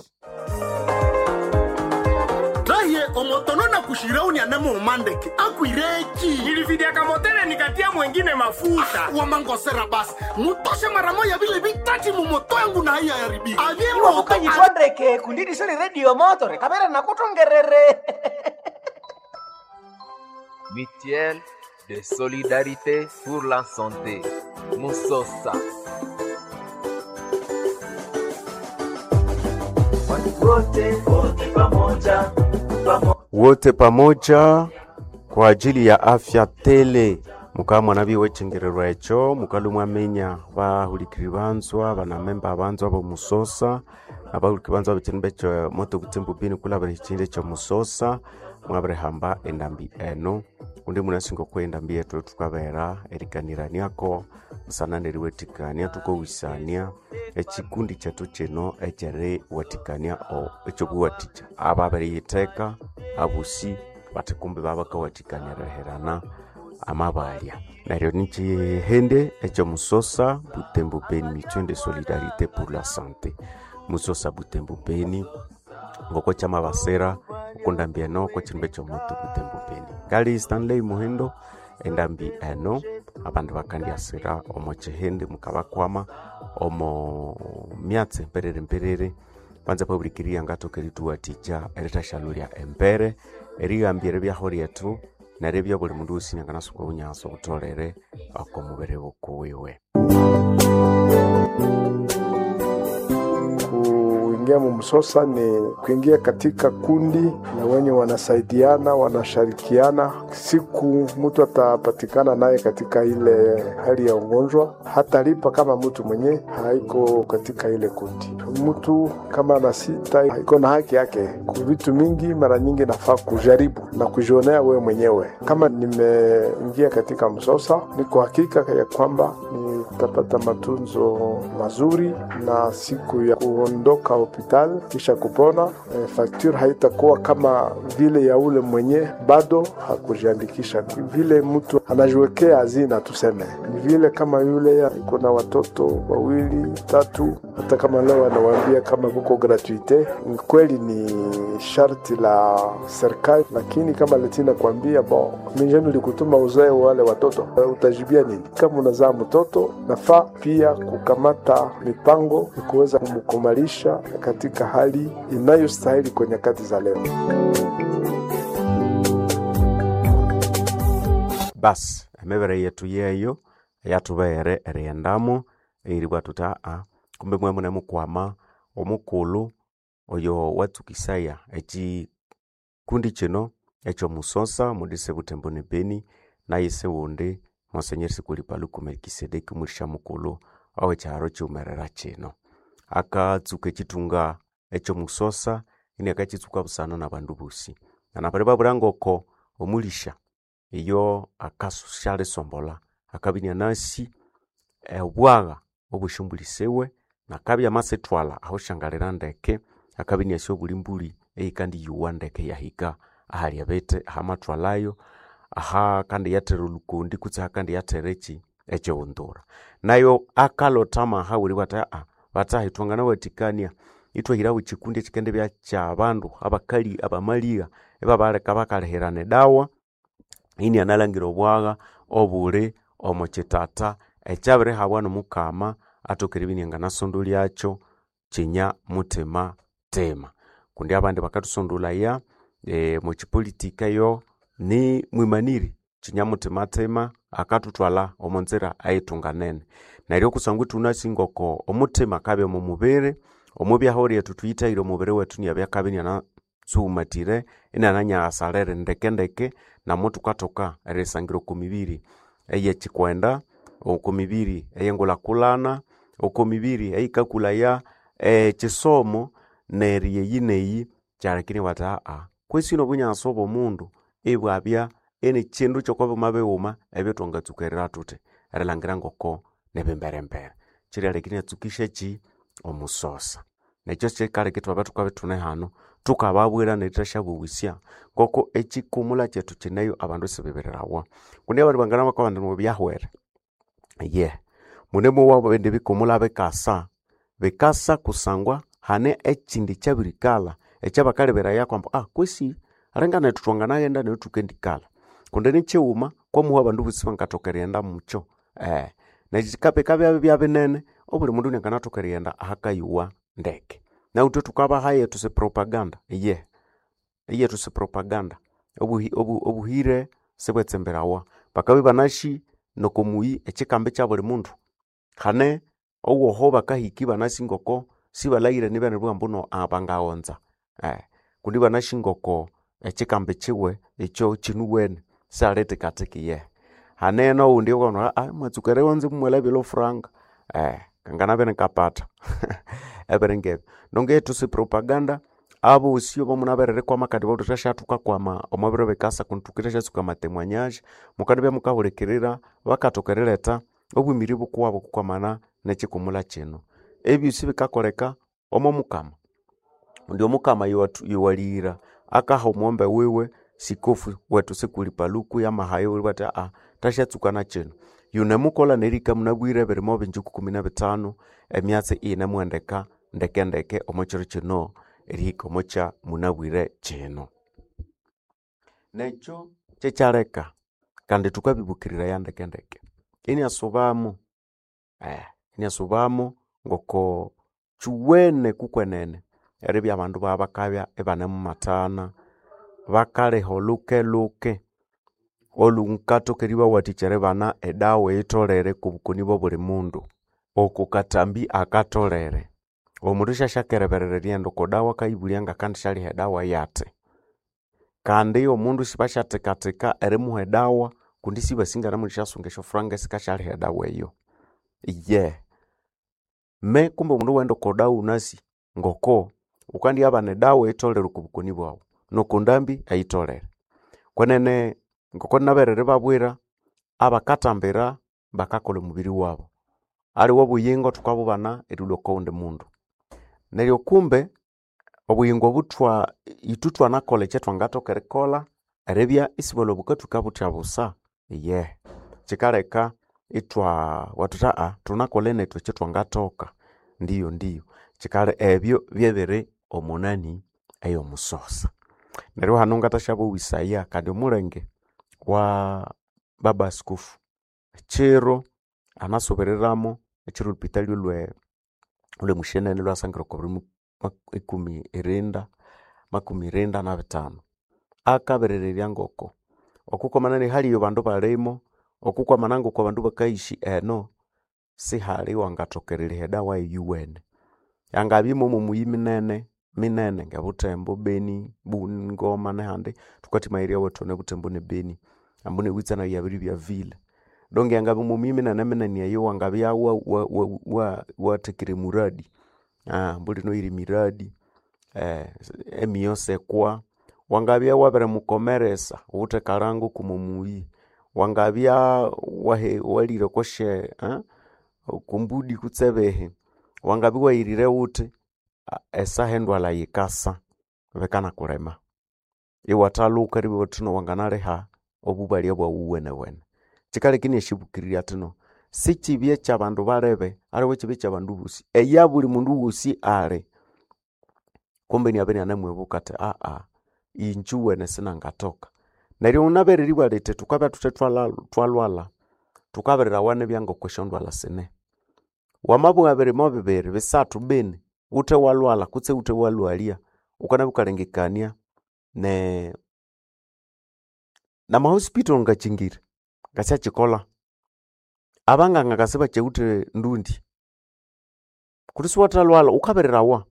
Traye omotono na kushirauni anemo umandeke akuireki nilividia kamotere nikatia mwengine mafuta wamangosera basi mutoshe mara moja vile vitati mumoto yangu na haya yaribi iwa mukanyi twandeke kundidi soli radio motore kamera na kutongerere Mutuelle de solidarité pour la santé Musosa. Wote pamoja kwa ajili ya afya tele. Mukamwa nabi wechengererwa echo mukalumwa menya bahulikiri banzwa banamemba abanzwa bo Musosa abahulikiri banzwa becho moto butembo bini kula bari chinde cha Musosa mwabre hamba endambi eno undi munasingo kwenda mbieto tukabera erikanirani yako musanane riwetikania tuko wisania ekikundi chetu cheno echere watikania o echo buwaticha ababere yiteka abusi batekumbe baba kawatikania reherana amabalia naryo nichi hende echo Musosa Butembo Beni Mutuelle de solidarité pour la santé Musosa Butembo Beni ngoko chama basera ukundambia no ko chimbe cho moto Butembo Beni kali Stanley Muhendo endambi eno abandu bakandia sera omochehende mukabakwama omo miatse mperere panza publikiria ngato keritu atija ereta shaluria empere erigambiere bya horietu narebya buli mundu usinyangana suko bunyaso utolere akomubere bokuwewe kuingia Musosa ni kuingia katika kundi na wenye wanasaidiana, wanashirikiana. Siku mtu atapatikana naye katika ile hali ya ugonjwa, hata lipa kama mtu mwenye haiko katika ile kundi. Mtu kama anasita haiko na haki yake. Kwa vitu mingi mara nyingi nafaa kujaribu na kujionea wewe mwenyewe. Kama nimeingia katika Musosa, niko hakika ya kwamba nitapata matunzo mazuri na siku ya kuondoka hospitali kisha kupona facture haitakuwa kama vile ya ule mwenye bado hakujiandikisha. Vile mtu anajiwekea hazina tuseme. Ni vile kama yule iko na watoto 2, 3 hata kama leo anawaambia kama kuko gratuite, kweli ni sharti la serikali, lakini kama letina kuambia mimi nilikutuma uzae wale watoto, utajibia nini? Kama unazaa mtoto nafaa pia kukamata mipango kuweza kumkumalisha katika hali inayostahili kwa nyakati za leo. Bas emebere yetu yeyo yatubere eriendamo iribwa tuta kumbe mwe mune mukwama omukulu oyo watukisaya eki kundi kino echo Musosa mudise Butembo Beni na yise wonde Monsenyeri Sikuli Paluku Melkisedeki murisha mukulu awe charo chiumerera chino akatsuka echitunga echo musosa ini akachitsuka busana na bandu busi na pale babulangoko omulisha iyo akasushale sombola akabinya nasi obwaga obushumbulisewe na kabya masetwala aho shangalera ndeke akabinya syo bulimbuli kandi yuwa ndeke yahika ahali abete hamatwalayo aha kandi yatere lukundi kutsa kandi yaterechi echo undura nayo akalotama hawuri bata hitwangana watikania itwa hirawo chikundi chikende bya cha bandu abakali abamaliga ebabaleka bakaleherane dawa ini analangira obwaga obure omochitata echabere habwana mukama atokere binyanga nasondo lyacho chinya mutima tema kundi abandi bakatusondula ya mu chipolitika yo ni mwimaniri chinya mutima tema akatutwala omonzera aitunganene naryo kusangwe tunasingoko omutima kabe mu mubere omubya hori yatutwita iro mubere wetu ni abya kabini na sumatire ina nanya asalere ndekendeke na motu katoka resangiro kumibiri eye chikwenda okumibiri eyengola kulana okumibiri eikakula ya chisomo neriye yineyi charekini wata kwesi no bunyansobo mundu ebwabya ene chindu chokobe mabeuma ebyotonga tsukerera tute erelangira ngoko nebemberembere chiri rekini tsukishe chi omusosa necho chekare kitwa batu kabetune hano tukababwira netasha buwisya koko echikumula chetu chineyo abandu sebebererawa kundi abantu bangana bakabanda mu byahwere munemo wabo bende bikumula bekasa kusangwa hane echindi chabirikala echabakalebera yakwamba kwesi arengana tutwangana yenda ne tukendikala kundi ne cheuma kwa muha bandu busiba nkatokerenda mucho na chikape kabya byabenene obuli mundu nyangana tokerenda ahakayuwa ndeke na uto tukaba haye tuse propaganda tuse propaganda obuhire sebwetsemberawa bakabe banashi nokomuyi echikambe cha buli mundu hane owo bakahiki banashi ngoko sibalayire nibene bwambuno abangaonza kundi banashi ngoko echikambe chiwe echo chinuwene salete kateke hane no undi kono matsukere wanze mwela bilo franga kangana bene kapata eberengebe nonge tuse propaganda abo usio bomunaberere kwa makadi bodo tashatuka kwa omabiro bekasa kuntukira shasuka matemwanyaje mukadibya mukahurekerera bakatokerereta obumiri bukwabo kukwamana nechikumula chino ebyo sibikakoreka omomukama ndio mukama yuwalira akaho mwombe wewe sikofu wetu Sikuli Paluku ya mahayo wata tashatsuka na chino yune mukola nerika munabwire berimo binjuku 15 emyatse ine mwendeka ndeke omochiro chino eriko mocha munabwire chino necho chechareka kandi tukabibukirira ya ndeke ini asubamo ngoko chuwene kukwenene eribya abandu babakabya ebane mu matana bakale holuke olunkato keriba watichere bana edawe itolere kubukuni bo buli mundu okukatambi akatolere omurisha shakereberere riendo kodawa kaibulyanga kandi shali hedawa yate kandi omundu sibashatekateka erimu hedawa kundi sibasinga namurisha sungesho franga sikashali hedawa eyo me kumbe mundu wendo kodawa unasi ngoko ukandi abane dawa itolere kubukuni bwawo nokundambi aitolere kwenene ngoko naberere babwira abakatambira bakakola mubiri wabo ali wobuyingo tukabubana eduloko unde mundu neryo kumbe obuyingo butwa itutwa nakole chetwa ngatokerekola erebya isibolo bukatuka butyabusa chikareka itwa watuta tunakole netwe chetwa ngatoka ndiyo chikare ebyo byebere omunani ayo musosa neryo hano ngatashabo wisaya kandi omurenge wa baba askofu chero anasobereramo echiro lupitali lwe mushenene lwasangira ko 15 akaberererya ngoko okukomana ne hali yo bandu balemo okukomana ngoko bandu bakaishi si hali wangatokerere hedawa UN yangabimo mu muyiminene minene ngabutembo Beni Bungoma ne hande tukati mairia wetone butembo ne Beni ambune witsana ya biri bya vile donge angabi mumimi na namena ni ayo angabi ya wa tekire muradi mbuli no iri miradi emiyose kwa wangabia wabere mukomeresa ute karangu kumumui wangabia walire koshe kumbudi kutsebehe wangabi wairire ute esa hendwala yikasa vekana kurema iwatalu karibu watuno wanganareha obubali bwa uwene chikale kini eshibukirira atuno sichibye chabandu barebe ari wechibe chabandu busi eyabuli mundu busi are kumbe ni abeni anamwebukate injuwe nesina ngatoka neryo unabereri balete tukaba twalwala tukaberera wane byango kweshondwala sene wamabu abere mobebere besatu bene ute walwala kutse ute walwalia ukana bukarengekania na mahospital ngachingira ngacha chikola abanga ngakaseba cheute ndundi kuti watalwala ukabererawa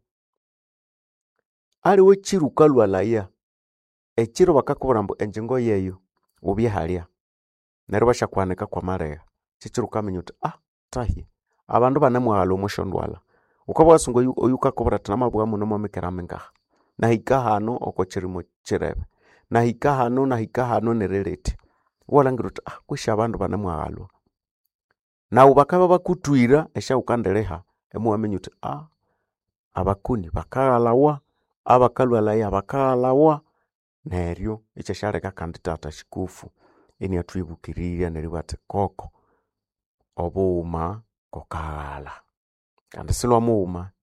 ali wechiruka lwalaya echiro bakakuburambo enjengo yeyo ubyehalia neryo bashakwaneka kwa marega chichiruka menyuta tahi abandu banemwalo moshondwala ukaba wasungo oyuka kobra tanamabwa muno momekeramenga na hikahano okochirimo chirebe na hikahano nerelete walangiruta kwisha abandu banemwalo na ubakaba bakutwira esha ukandereha emuamenyuta abakuni bakalawa abakalwala bakalawa neryo icheshareka kandidata shikufu eni atwibukiriria neryo bate koko obuma kokala kandi silwa muuma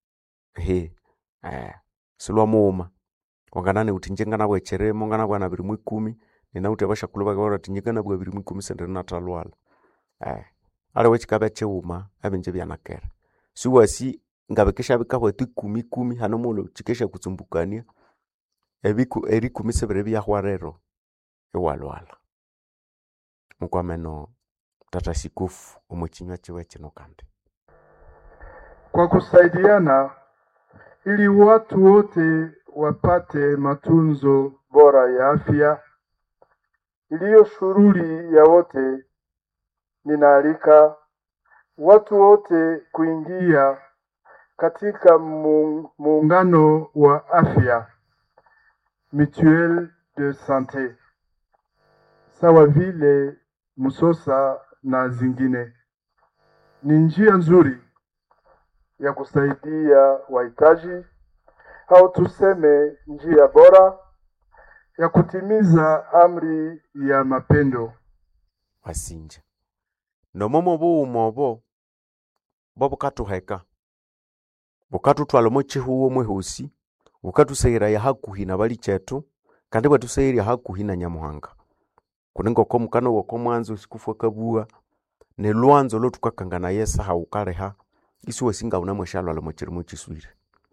silwa muuma wanganane utinjengana bwecheremo ngana bwana 210 nina utebasha kuluba gora tinjengana bwa 210 sendere natalwala ale wechikabe cheuma abenje byanakera siwasi ngabekesha bikabwe 10 hano mulo chikesha kutsumbukania eri kumisebere byahwarero ewalwala mukwameno tata sikufu umuchinywa chiwe chino kandi kwa kusaidiana ili watu wote wapate matunzo bora ya afya iliyo shughuli ya wote. Ninaalika watu wote kuingia katika muungano wa afya mutuelle de santé sawa vile Musosa na zingine. Ni njia nzuri ya kusaidia wahitaji au tuseme njia bora ya kutimiza amri ya mapendo. Wasinja nomomo buumobo bobukatuheka bukatutwala mochihuwo mwehusi bukatusayira ya hakuhi na bali chetu kandi batusayira hakuhi na Nyamuhanga kuningo ko mukano wako mwanzo sikufwa kabua ne lwanzo lo tukakangana yesa haukareha isuwe singa unamweshalwa lo mochirimu chiswire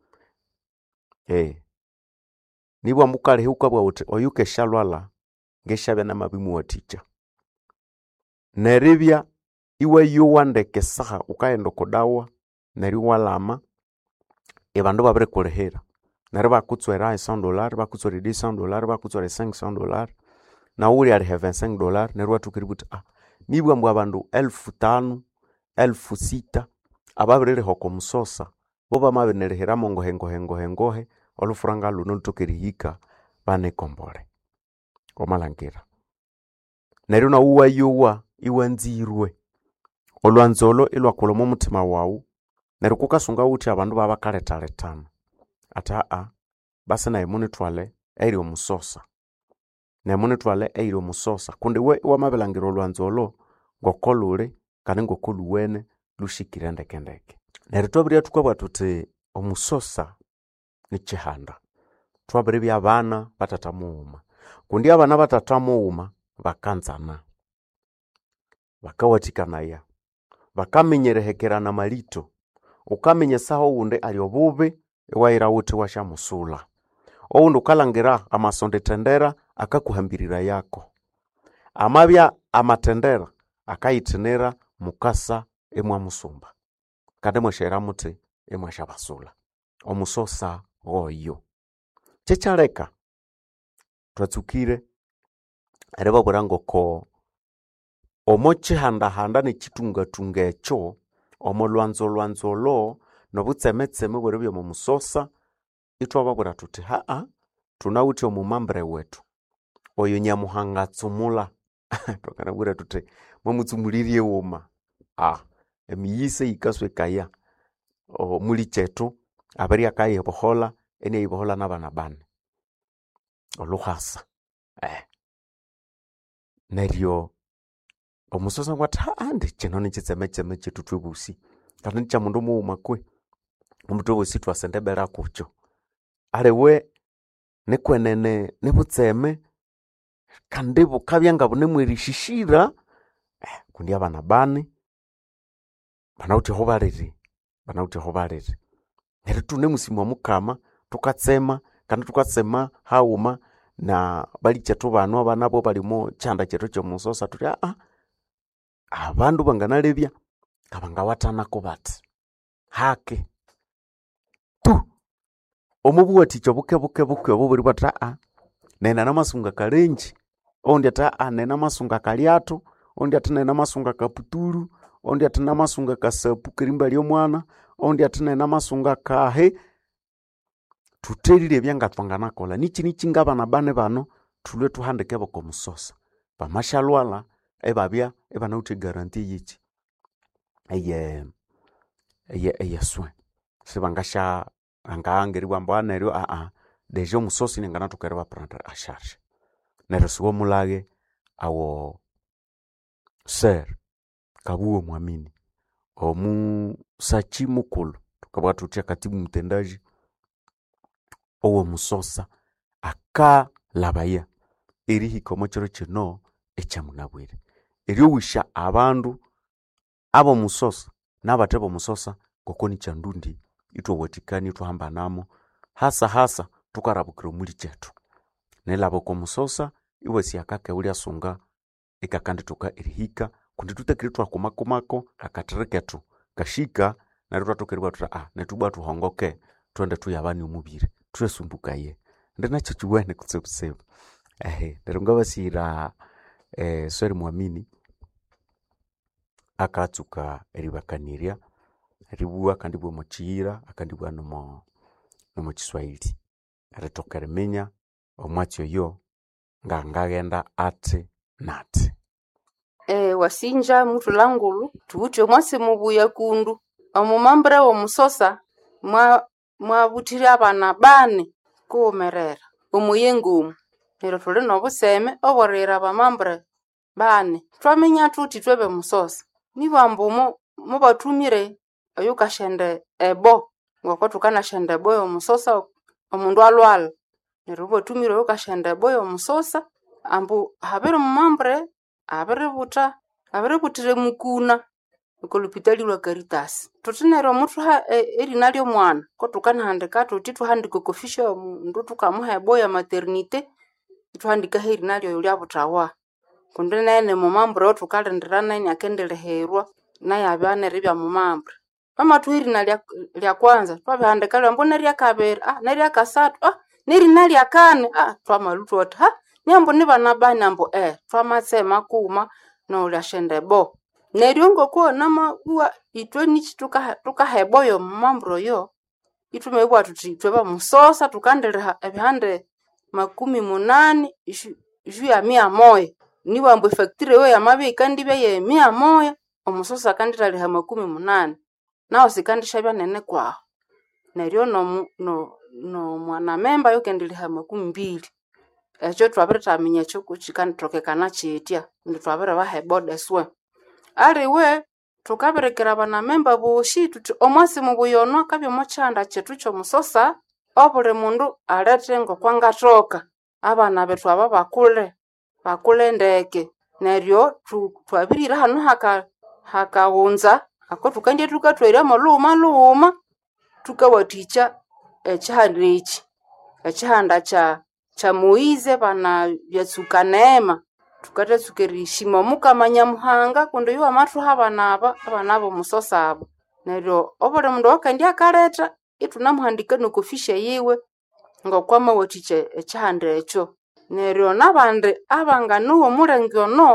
nibwa mukare ukabwa wote oyuke shalwala ngeshabe na mabimu waticha neribya iwe yuwandeke saha ukaenda kodawa neri walama ebandu babere kolehera neri bakutswera $100 bakutswera $200 bakutswera $500 na uri ari $25 neri watukiributa nibwa mbu abandu 5,000 6,000 ababere hoko Musosa boba mabenerehera mongo hengohe olufuranga luno lutokerihika bane kombole omalangera neri na uwa yuwa iwanzirwe olwanzolo ilwakolomo mutima wawu neri kukasunga uti abandu babakaletana ata basa na imuni twale eiri Musosa na imuni twale eiri Musosa kundi we wamabelangiro olwanzolo ngokolule kandi ngokoluwene lushikire ndekendeke neri twabiria tukabwa tuti Musosa ni chihanda twabiri bya bana batatamuuma kundi abana batatamuuma bakanzana bakawatikanaya bakamenyerehekerana malito ukamenye saho unde aliobubi ewaira uti washamusula oundi ukalangira amasonde tendera akakuhambirira yako amabya amatendera akayitinira mukasa emwa musumba kandi mweshera muti emwa shabasula Omusosa oyo chechareka twatsukire areba burango ko omo chihandahanda nechitungatunga echo omo lwanzo nobutsemetseme bwere byomo musosa itwababwira tuti haa tunawuthi omumambre wetu oyo nyamuhanga tsumula twakanabwira tuti mwamutsumulirie woma emiyise yikaswekaya muli chetu abari akayibohola eni yibohola nabana bane oluhasa neryo omusosa ngwathi ndi kino nikyitsemetseme kyetu twebusi kandi nikya mundu muwuma kwe omuntu obosi twasendebera kukyo aliwe nikwenene nibutseme kandi bukabya nga bunemwerishishira kundi abana bane banawuthi ho baliri neryo tune musimu wa mukama tukatsema kandi tukatsema hauma na bali chetu bano abanabo balimo chanda chetu kyomusosa tuti abandu banganalebya kabangawatanako bati hake tu omubuwati chobuke obo buri bati nena namasunga kalenji ondi ata nena masunga kaliato ondi ata nena masunga kaputuru ondi ata nena masunga kasapu kirimba lyomwana ondi ata nena masunga kahe tutelile byanga twanganakola nichi ngabana bane bano tulwe tuhandike boko musosa bamashalwala ebabya ebanawuthi guarantee yichi eye swe sibangasha angangeri bwamba neryo dejo musosi ningana tukerwa prendre a charge neryo siwo mulage awo ser kabuo mwamini omusachi mukulu tukabwa tutia katibu mtendaji owo musosa akalabaya erihikomo kiro kino ekyamunabwire eryowisha abandu abo musosa n'abatebo musosa kokoni kyandundi itwowatikani twahambanamo hasa tukarabukira omuli kyetu nelabo ko musosa iwasi akake uli asunga ikakandi tuka erihika kundi tutekiri twakumakumako akatereketu kashika neryo twatokeriwa tuta netubwa tuhongoke twende tuyabani omubiri tuyasumbukaye ndinakyo kiwene kutsebusebu neryo ngabasira sweri mwamini akatsuka eribakanirya ribua kandi bwa mochira akandi bwa no Kiswahili aritokera menya omwatsi oyo ngagenda ate nate wasinja mutu langulu tuwuthi omwasi mubuya kundu omumambre womusosa mwabutiri abana bane kumerera omuyengumu neryo tuli nobuseme oborera abamambre bane twamenya tuti twebe musosa nibambumo mubatumire oyukashende ebo ngoko tukanashende ebo yomusosa omundu alwala neryo batumire oyukashende ebo yomusosa ambu habere mumambre abiributire mukuna okolupitali lwa Caritas tutinero omuntu erina ly'omwana ko tukanahandika tuti tuhandika okofisha omundu tukamuha ebo ya maternite tuhandika erina lyo lyabutawa kundi nene mumambre tukalendera nene akendeleherwa naye abyanere bya mumambre amatu erina lya kwanza twabihandika lyo nerya kabiri nerya kasatu nerina lya kane twamalutu oti nyambo nibana banambo twamatsema kuma no lyashende bo neryo ngoko namabuwa itwe nichi tukaheboyo mumambro yo itumebwa tuti tweba musosa tukandeleha ebihande 80 ju ya 100 niwambo factory we yamabe kandi beye 100 omusosa kanditaliha 80 nawo sikandisha byanene kwaho neryo no mwana memba yokendeliha 20 ekyo twabirithaminya kyo kuchikanditokekana kyetya ndi twabire bahebodeswe aliwe tukabirekera abana memba boshi tuti omwasi mubuyono akabya mochanda kyetu kyomusosa obuli mundu alete ngokwangatoka abana betu aba bakule ndeke neryo twabirira hano hakawunza ako tukandye tukatweramo luma tukawaticha ekihandiki ekihanda cha Moize bana byatsuka neema tukatatsukerishima mukamanya muhanga kundi yuwa matu abana abo musosa abo neryo obuli mundu wakandya akaleta itunamuhandika nokofisha yiwe ngokwama watiche ekihanda ekyo neryo nabandi abanganuwo mulengyono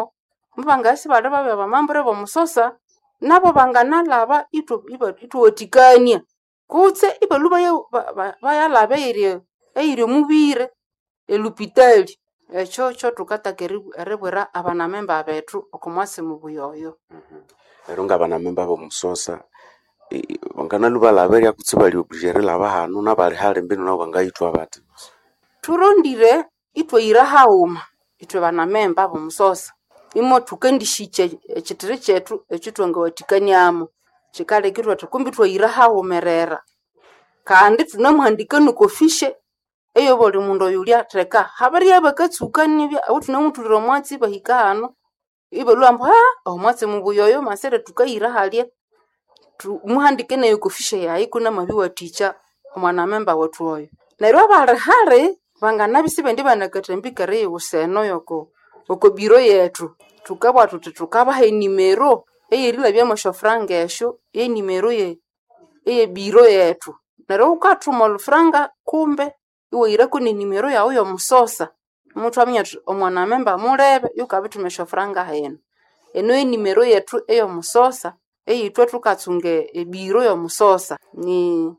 mubangasi bali babe bamambure bomusosa nabo banganalaba ituotikania kutse ibaluba bayalaba eire mubire elupitali echo tukataka erebwera abanamemba bethu okomwasi mubuyoyo. Ero ngabanamemba bomusosa banganaluba laberia kutse bali obligere laba hanu nabali hali mbinu nabo bangayitwa bati turondire itweira hauma itwe banamemba bomusosa imo tukendishiche ekitire kyetu ekitwanga watikaniamo kikalekirwa tukumbi tweira haumerera kandi tunamwandika nukofishe eyo boli mundu yulia treka habari abakatsukani abo tunamutulira omwatsi bahika hano ibalwamba omwatsi mubuyoyo masere tukaira halie muhandike nayo kofishe yayi kuna mabiwa teacher omwanamemba wetu oyo neryo abalihari banganabisi bendi banakatembikare useno yoko biro yetu tukabwa tukabaha enimero eyerila byamoshofranga esho enimero ye biro yetu neryo ukatuma olufranga kumbe iwe ireko ni nimero yawe yomusosa omuntu amenya omwanamemba mulebe yukabitumesha franga heno eno enimero yetu eyomusosa eyitwe tukatsunge ebiro yomusosa ni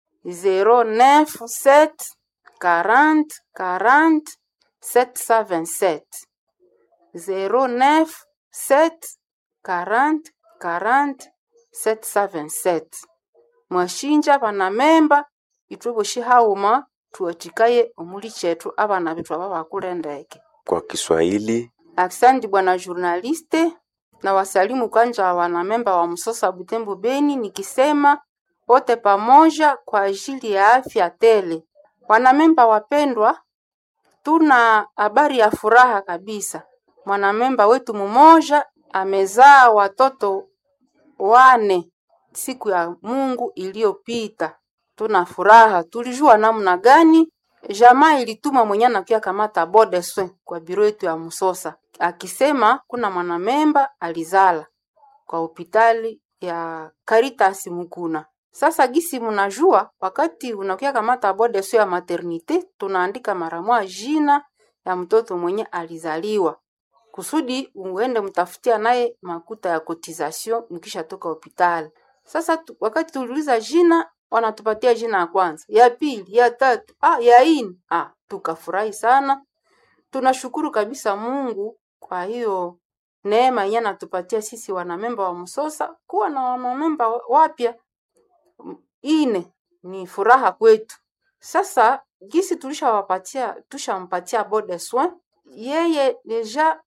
097 40 40 777 097 40 40 777 mwashinja banamemba itwe boshihauma tuatikaye omuli chetu abana bitu ababakulendeke kwa Kiswahili. Asante bwana journaliste na wasalimu kanja wanamemba wa Musosa Butembo Beni nikisema wote pamoja kwa ajili ya afya tele. Wanamemba wapendwa, tuna habari ya furaha kabisa. Mwanamemba wetu mmoja amezaa watoto 4 siku ya Mungu iliyopita. Tuna furaha. Tulijua namna gani jamaa ilituma mwenye anakia kamata bode soin kwa biro yetu ya Musosa akisema kuna mwanamemba alizala kwa hospitali ya Caritas Mukuna. Sasa gisi mnajua wakati unakia kamata bode soin ya maternite tunaandika mara moja jina ya mtoto mwenye alizaliwa kusudi uende mtafutia naye makuta ya cotisation nikisha toka hospitali. Sasa wakati tuliuliza jina wanatupatia jina ya kwanza, ya pili, ya tatu, ya ine. Tukafurahi sana. Tunashukuru kabisa Mungu kwa hiyo neema yenye anatupatia sisi wanamemba wa Musosa kuwa na wanamemba wapya 4. Ni furaha kwetu. Sasa gisi tushampatia bode soin yeye deja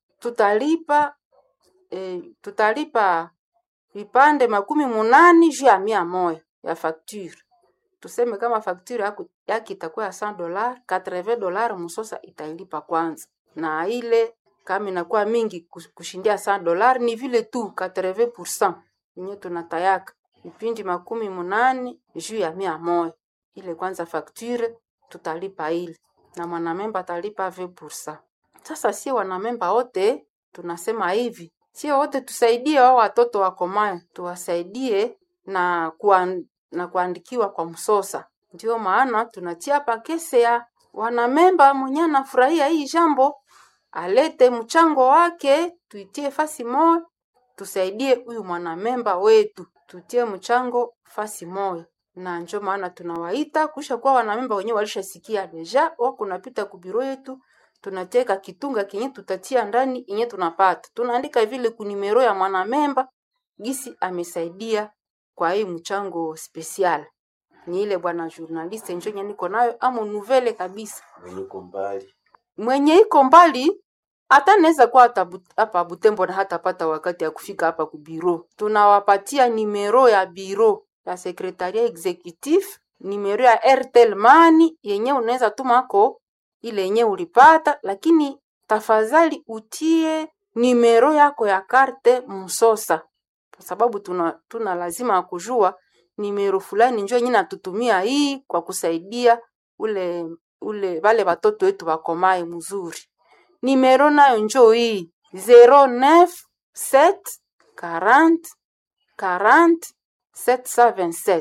tutalipa vipande 80 juu ya 100 ya facture. Tuseme kama facture yake itakuwa ya $100, $80 Musosa itailipa kwanza. Na ile kama inakuwa mingi kushindia $100 ni vile tu 80% yenye tunatayaka. Vipindi 80 juu ya 100. Ile kwanza facture tutalipa ile na mwanamemba atalipa 20%. Sasa si wanamemba wote tunasema hivi. Si wote tusaidie wao watoto wakomae, tuwasaidie na kuandikiwa kwa Musosa. Ndio maana tunatia pakese ya wanamemba mwenye anafurahia hii jambo alete mchango wake, tuitie fasi moja, tusaidie huyu mwanamemba wetu, tutie mchango fasi moja. Na ndio maana tunawaita kusha kwa wanamemba wenyewe walishasikia deja wako napita kubiro yetu, tunateka kitunga kinyi tutatia ndani yenye tunapata. Tunaandika vile kunimero ya mwanamemba gisi amesaidia kwa hii mchango special. Ni ile bwana journaliste njonye niko nayo amo nouvelle kabisa. Mwenye iko mbali hata naweza kwa hapa Butembo na hata pata wakati ya kufika hapa ku biro. Tunawapatia nimero ya biro ya secretariat executif, nimero ya Airtel Money yenye unaweza tumako ile yenye ulipata, lakini tafadhali utie nimero yako ya karte Musosa. Kwa sababu tuna lazima kujua nimero fulani njoo nyina tutumia hii kwa kusaidia wale watoto wetu wakomae mzuri. Nimero nayo njoo hii 097 40 40 777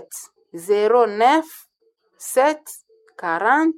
097 40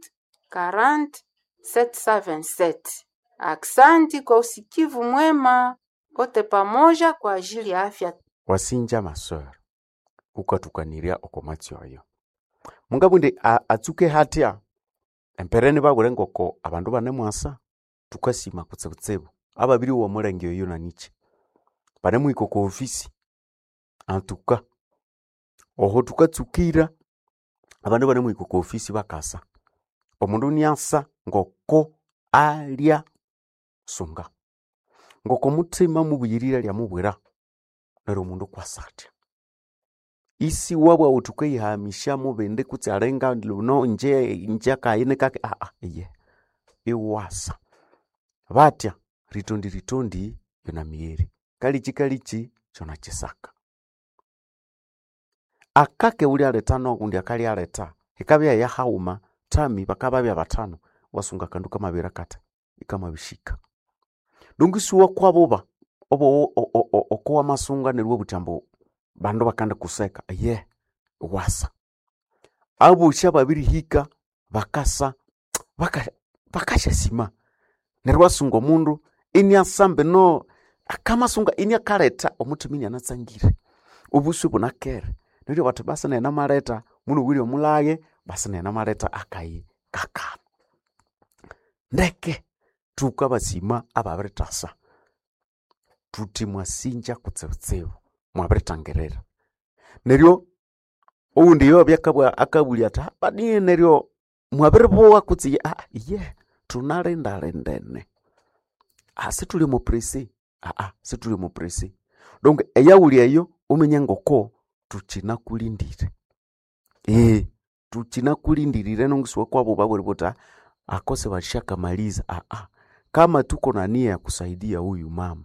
40 777. Aksanti kwa usikivu mwema wote pamoja kwa ajili ya afya. wasinja maseur ukatukaniria okomati oyo mungabundi atsuke hatya empereni babure ngoko abandu bane mwasa tukasima kutsebutsebu ababiri uwo mulenge oyo naniche bane mwiko ko ofisi antuka oho tukatsukira abandu bane mwiko ko ofisi bakasa omundu niasa ngoko alya sunga ngoko mutima mubuyirira lya mubwira nero mundu kwasatya isi wabwa utukayihamisha mubende kutsi alenga luno nje kaine kake iye iwasa batya ritondi yona mieri kalichi chona chisaka akake uli aletano kundi akali aleta ikabya ya hauma tami bakababya batano wasunga kandu kama birakata ikama bishika dungisuwa kwaboba obo okowa masunga nerwo butambo bandu bakanda kuseka ye wasa abo shababiri hika bakasa bakasha sima nerwo sungo mundu ini asambe no akama sunga ini akaleta omutumini anatsangire obusu bunakere neryo batu basa na mareta muno wili omulage basa na mareta akai kaka ndeke tukabasima ababiritasa tuti mwasinja kutsebutsebu mwabiritangirira neryo oundi yo byakabwa akabuli ata badi neryo mwabiribowa kutsi ye tunalendalendene situli mu presi situli mu presi donc eyawuli eyo umenya ngoko tuchina kulindire tuchina kulindirire nongiswa kwabo baburi bota akose bashaka maliza kama tuko na nia ya kusaidia huyu mama,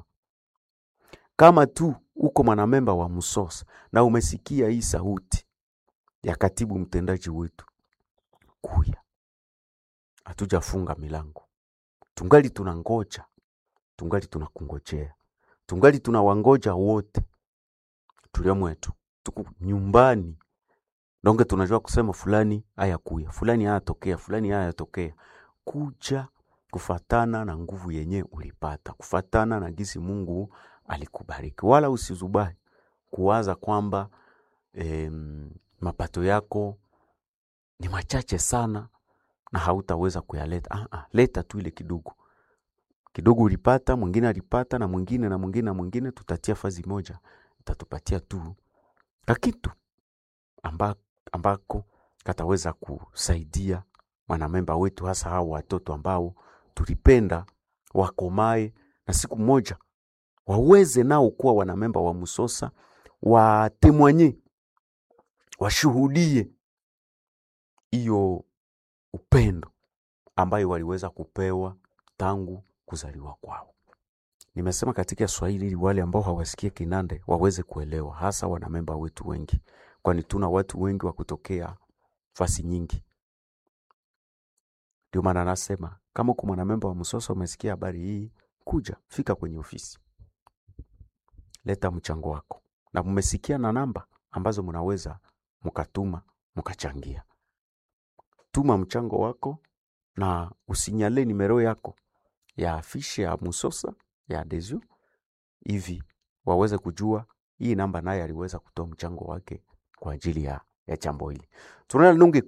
kama tu uko mwanamemba wa Musosa na umesikia hii sauti ya katibu mtendaji wetu, kuya, hatujafunga milango, tungali tunangoja, tungali tunakungojea, tungali tunawangoja wote tulio mwetu, tuku nyumbani. Donge tunajua kusema fulani haya kuya, fulani haya tokea, fulani haya tokea. Kuja kufatana na nguvu yenye ulipata, kufatana na gisi Mungu alikubariki. Wala usizubahi kuwaza kwamba mapato yako ni machache sana na hautaweza kuyaleta. Leta tu ile kidogo. Kidogo ulipata, mwingine alipata, na mwingine na mwingine na mwingine, tutatia fazi moja, itatupatia tu kakitu ambako kataweza kusaidia wanamemba wetu, hasa hao watoto ambao tulipenda wakomae na siku moja waweze nao kuwa wanamemba wa Musosa, watemwanye, washuhudie iyo upendo ambayo waliweza kupewa tangu kuzaliwa kwao. Nimesema katika Swahili ili wale ambao hawasikie Kinande waweze kuelewa, hasa wanamemba wetu wengi, kwani tuna watu wengi wa kutokea fasi nyingi. Ndio maana nasema kama uko mwanamemba wa Musosa umesikia habari hii, kuja, fika kwenye ofisi, leta mchango wako, na mmesikia na namba ambazo mnaweza mkatuma mkachangia. Tuma mchango wako na usinyale nimero yako ya afishe ya Musosa ya adhesion, hivi waweze kujua hii namba naye aliweza kutoa mchango wake kwa ajili ya jambo hili. Tunaona nunge